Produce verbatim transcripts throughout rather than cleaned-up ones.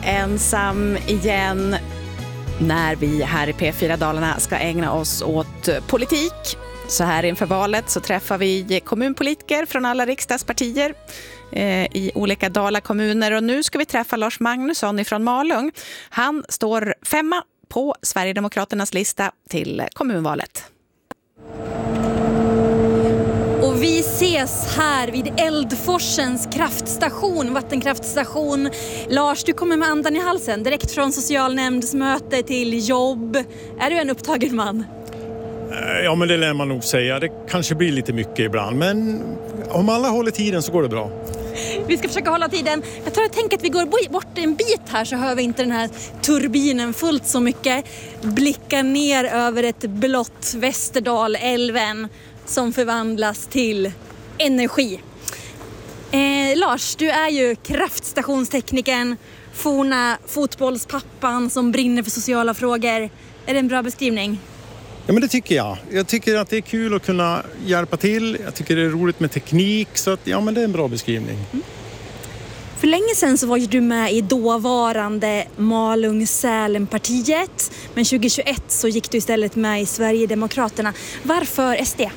ensam igen när vi här i P fyra Dalarna ska ägna oss åt politik. Så här inför valet så träffar vi kommunpolitiker från alla riksdagspartier eh, i olika Dalakommuner. Och nu ska vi träffa Lars Magnusson ifrån Malung. Han står femma på Sverigedemokraternas lista till kommunvalet. Och vi ses här vid Eldforsens kraftstation, vattenkraftstation. Lars, du kommer med andan i halsen direkt från socialnämndsmöte till jobb. Är du en upptagen man? Ja, men det lär man nog säga. Det kanske blir lite mycket ibland, men om alla håller tiden så går det bra. Vi ska försöka hålla tiden. Jag tror jag tänker att vi går bort en bit här så hör vi inte den här turbinen fullt så mycket. Blicka ner över ett blått Västerdalälven som förvandlas till energi. Eh, Lars, du är ju kraftstationsteknikern, forna fotbollspappan som brinner för sociala frågor. Är det en bra beskrivning? Ja, men det tycker jag. Jag tycker att det är kul att kunna hjälpa till. Jag tycker det är roligt med teknik, så att, ja, men det är en bra beskrivning. Mm. För länge sedan så var ju du med i dåvarande Malung-Sälen-partiet. Men tjugohundratjugoett så gick du istället med i Sverigedemokraterna. Varför S D?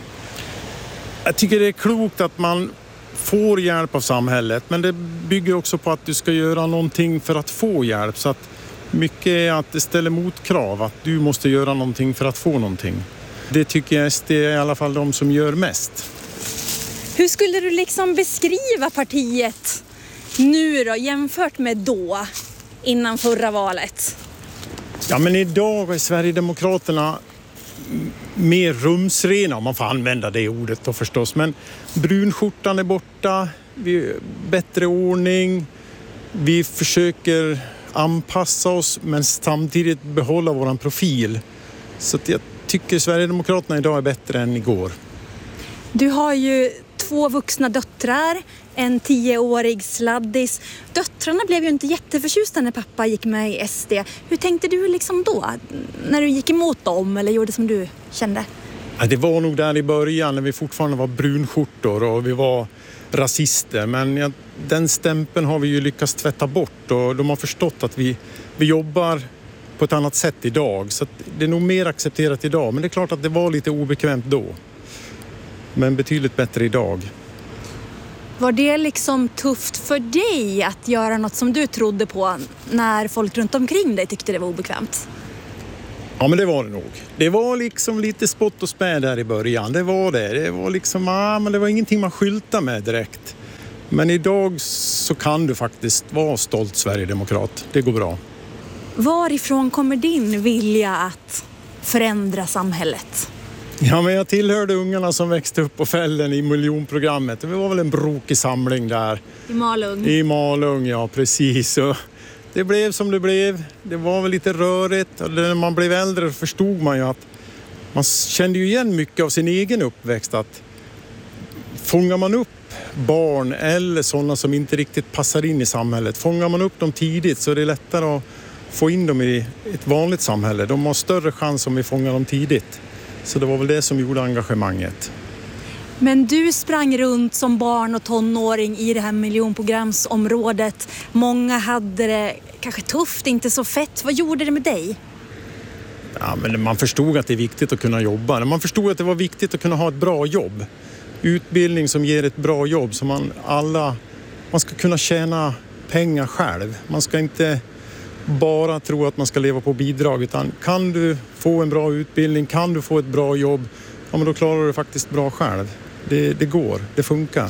Jag tycker det är klokt att man får hjälp av samhället. Men det bygger också på att du ska göra någonting för att få hjälp. Så att mycket är att det ställer motkrav. Att du måste göra någonting för att få någonting. Det tycker jag S D är i alla fall de som gör mest. Hur skulle du liksom beskriva partiet nu då jämfört med då, innan förra valet? Ja, men idag är Sverigedemokraterna mer rumsrena, om man får använda det ordet då förstås. Men brunskjortan är borta, vi bättre ordning, vi försöker anpassa oss men samtidigt behålla våran profil. Så att jag tycker Sverigedemokraterna idag är bättre än igår. Du har ju två vuxna döttrar, en tioårig sladdis. Döttrarna blev ju inte jätteförtjusta när pappa gick med i S D. Hur tänkte du liksom då? När du gick emot dem eller gjorde som du kände? Ja, det var nog där i början när vi fortfarande var brunskjortor och vi var rasister. Men ja, den stämpeln har vi ju lyckats tvätta bort och de har förstått att vi, vi jobbar på ett annat sätt idag. Så att det är nog mer accepterat idag. Men det är klart att det var lite obekvämt då. Men betydligt bättre idag. Var det liksom tufft för dig att göra något som du trodde på när folk runt omkring dig tyckte det var obekvämt? Ja, men det var det nog. Det var liksom lite spott och spä där i början. Det var det. Det var liksom, ah, men det var ingenting man skyltar med direkt. Men idag så kan du faktiskt vara stolt Sverigedemokrat. Det går bra. Varifrån kommer din vilja att förändra samhället? Ja, men jag tillhörde ungarna som växte upp på fällen i miljonprogrammet. Det var väl en brokig samling där. I Malung? I Malung, ja precis. Och det blev som det blev. Det var väl lite rörigt. Och när man blev äldre förstod man ju att man kände ju igen mycket av sin egen uppväxt. Att fångar man upp barn eller sådana som inte riktigt passar in i samhället. Fångar man upp dem tidigt så är det lättare att få in dem i ett vanligt samhälle. De har större chans om vi fångar dem tidigt. Så det var väl det som gjorde engagemanget. Men du sprang runt som barn och tonåring i det här miljonprogramsområdet. Många hade det kanske tufft, inte så fett. Vad gjorde det med dig? Ja, men man förstod att det är viktigt att kunna jobba. Man förstod att det var viktigt att kunna ha ett bra jobb. Utbildning som ger ett bra jobb. Så man, alla, man ska kunna tjäna pengar själv. Man ska inte bara tro att man ska leva på bidrag, utan kan du få en bra utbildning, kan du få ett bra jobb, ja, men då klarar du faktiskt bra själv. Det, det går, det funkar.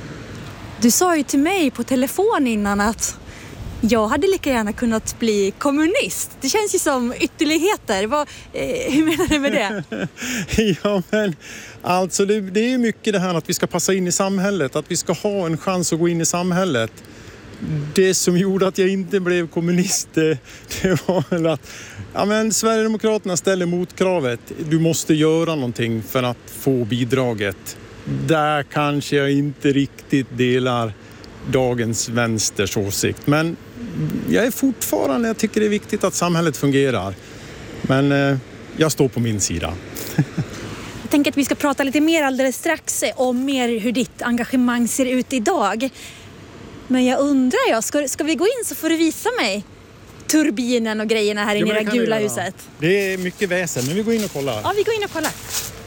Du sa ju till mig på telefon innan att jag hade lika gärna kunnat bli kommunist. Det känns ju som ytterligheter. Vad, eh, hur menar du med det? Ja, men alltså det, det är ju mycket det här att vi ska passa in i samhället, att vi ska ha en chans att gå in i samhället. Det som gjorde att jag inte blev kommunist, det, det var väl att ja, men Sverigedemokraterna ställer motkravet. Du måste göra någonting för att få bidraget. Där kanske jag inte riktigt delar dagens vänsters åsikt. Men jag är fortfarande, jag tycker det är viktigt att samhället fungerar. Men eh, jag står på min sida. Jag tänker att vi ska prata lite mer alldeles strax om mer hur ditt engagemang ser ut idag. Men jag undrar, jag, ska, ska vi gå in så får du visa mig turbinen och grejerna här inne i Ja, det men det kan vi gula göra. huset? Det är mycket väsen, men vi går in och kollar. Ja, vi går in och kollar.